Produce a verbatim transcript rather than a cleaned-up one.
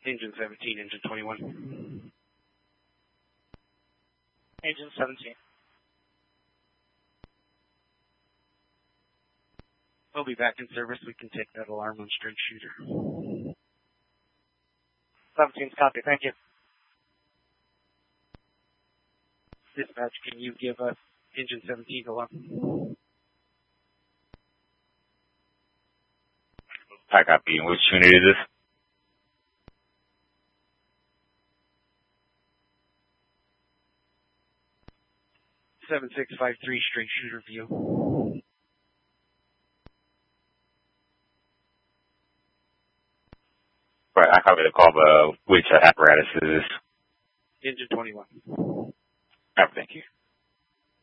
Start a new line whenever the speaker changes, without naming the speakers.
Engine seventeen, engine twenty-one.
Engine seventeen.
We'll be back in service. We can take that alarm on straight shooter.
seventeen's copy. Thank you.
Dispatch, can you give us engine seventeen alarm?
I copy. Which unit is this?
seven six five three, straight shooter view.
Right, I copy the call, but which uh, apparatus is this?
Engine twenty-one.
All right, thank you.